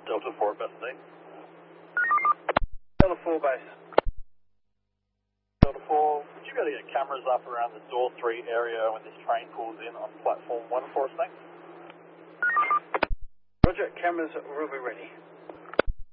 Delta 4, best name. Delta 4 base. Delta 4, would you be able to get cameras up around the door 3 area when this train pulls in on platform 1 for us, thanks? Roger, cameras will be ready.